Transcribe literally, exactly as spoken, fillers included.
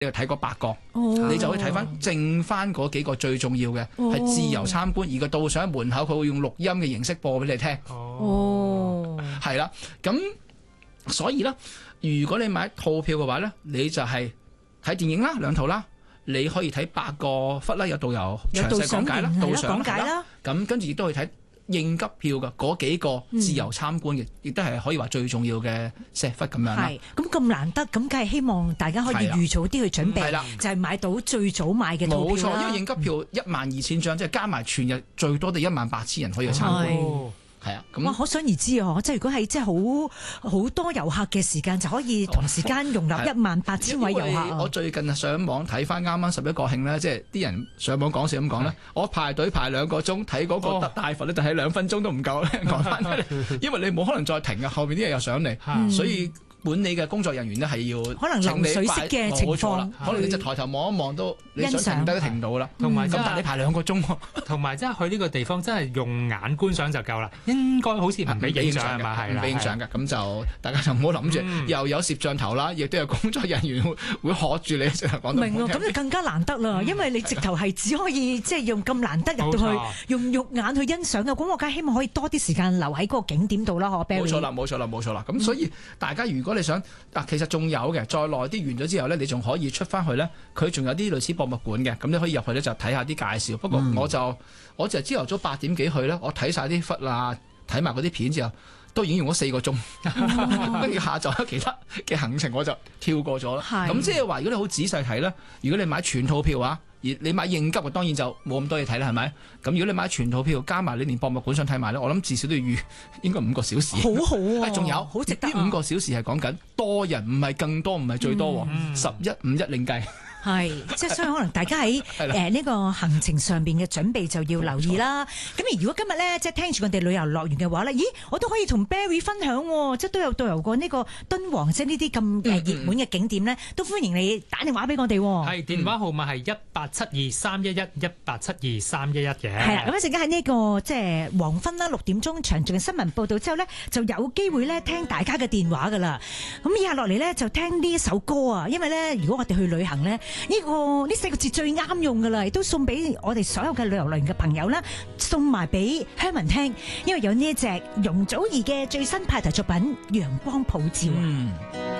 你就睇嗰八個， 哦、 你就可以睇翻剩翻嗰幾個最重要嘅，係、哦、自由參觀，而個導賞喺門口，佢會用錄音嘅形式播俾你聽。 哦， 係啦，咁所以咧，如果你買套票嘅話咧，你就係睇電影啦，兩套啦。你可以睇八個忽啦，有導遊詳細講解啦，導賞啦，咁跟住亦都可以睇應急票嘅嗰幾個自由參觀嘅，亦都係可以話最重要嘅石窟咁樣啦。 係咁咁難得，咁梗係希望大家可以預早啲去準備，就係買到最早買嘅套票啦。冇錯，因為應急票一萬二千張，即係加埋全日最多都一萬八千人可以參觀。係啊，咁哇，可想而知啊！即係如果係即係好好多遊客嘅時間，就可以同時間容納一萬八千位遊客。 我最近上網睇翻啱啱十一國慶咧，即係啲人上網講笑咁講咧，我排隊排兩個鐘睇嗰個大佛咧，就係兩分鐘都唔夠咧，講翻出嚟，因為你冇可能再停啊，後邊啲人又上嚟，嗯、所以管理嘅工作人員咧係要可能流水式嘅情況， 可能你就抬頭望一望都你想停低都停到啦。同埋咁，但係你排兩個鐘， 同埋即係去呢個地方真係用眼觀賞就夠啦。應該好似唔俾影相係嘛？係啦， 唔俾影相嘅，咁就大家就唔好諗住又有攝像頭啦，亦都有工作人員會會喝住你。講明喎，咁就更加難得啦，因為你直頭係只可以即係用咁難得入到去，用肉眼去欣賞嘅。咁我梗係希望可以多啲時間留喺嗰個景點度啦，嗬 Barry。冇錯啦， 冇錯啦，冇錯啦。咁所以大家如果你想嗱，其實仲有嘅，再耐啲完咗之後咧，你仲可以出翻去咧，佢仲有啲類似博物館嘅，咁你可以入去咧就睇下啲介紹。不過我就、嗯、我就係朝頭早八點幾去咧，我睇晒啲窟啊，睇埋嗰啲片之後，都已經用咗四個鐘，跟住下晝其他嘅行程我就跳過咗啦。咁即係話，如果你好仔細睇咧，如果你買全套票啊，而你買應急嘅當然就冇咁多嘢睇啦，係咪？咁如果你買全套票，加埋你連博物館想睇埋咧，我諗至少都要預應該五個小時。 好好啊！ 仲有好值得呢五個小時係講緊多人，唔係更多，唔係最多，十一五一另計。 係，即係所以可能大家喺誒呢個行程上邊嘅準備就要留意啦。咁而如果今日咧即係聽住我哋旅遊樂園嘅話咧，咦，我都可以同 Barry 分享，即係都有導遊過呢個敦煌即係呢啲咁誒熱門嘅景點咧，都歡迎你打電話俾我哋。 係電話號碼係一八七二三一一一八七二三一一嘅。 係啦，咁一陣間喺呢個即係黃昏啦，六點鐘詳盡嘅新聞報導之後咧，就有機會咧聽大家嘅電話噶啦。咁以下落嚟咧就聽呢一首歌啊，因為咧如果我哋去旅行咧。呢、這個呢四個字最啱用噶啦，亦都送俾我哋所有嘅旅遊樂園嘅朋友啦，送埋俾鄉民聽，因為有呢一隻容祖兒嘅最新派台作品《陽光普照》啊。嗯